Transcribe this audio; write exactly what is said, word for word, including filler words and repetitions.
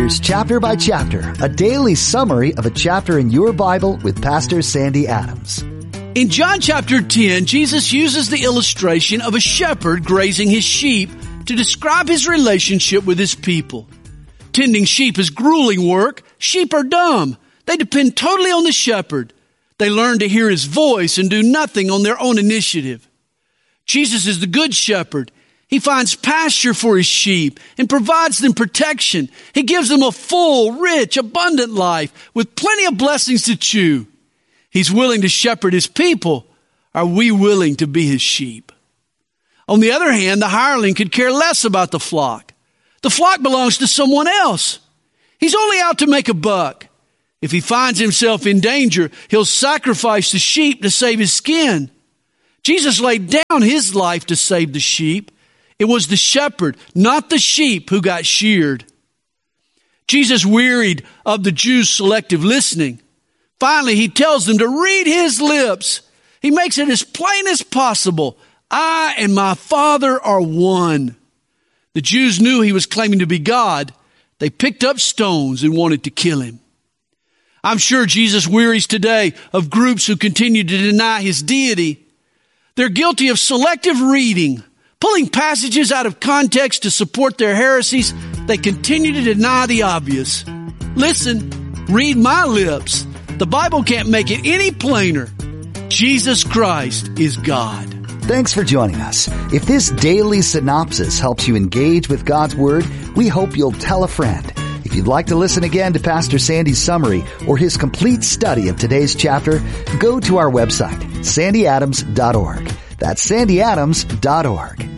Here's Chapter by Chapter, a daily summary of a chapter in your Bible with Pastor Sandy Adams. In John chapter ten, Jesus uses the illustration of a shepherd grazing his sheep to describe his relationship with his people. Tending sheep is grueling work. Sheep are dumb. They depend totally on the shepherd. They learn to hear his voice and do nothing on their own initiative. Jesus is the good shepherd. He finds pasture for his sheep and provides them protection. He gives them a full, rich, abundant life with plenty of blessings to chew. He's willing to shepherd his people. Are we willing to be his sheep? On the other hand, the hireling could care less about the flock. The flock belongs to someone else. He's only out to make a buck. If he finds himself in danger, he'll sacrifice the sheep to save his skin. Jesus laid down his life to save the sheep. It was the shepherd, not the sheep, who got sheared. Jesus wearied of the Jews' selective listening. Finally, he tells them to read his lips. He makes it as plain as possible. I and my Father are one. The Jews knew he was claiming to be God. They picked up stones and wanted to kill him. I'm sure Jesus wearies today of groups who continue to deny his deity. They're guilty of selective reading, pulling passages out of context to support their heresies. They continue to deny the obvious. Listen, read my lips. The Bible can't make it any plainer. Jesus Christ is God. Thanks for joining us. If this daily synopsis helps you engage with God's Word, we hope you'll tell a friend. If you'd like to listen again to Pastor Sandy's summary or his complete study of today's chapter, go to our website, sandy adams dot org. That's sandy adams dot org.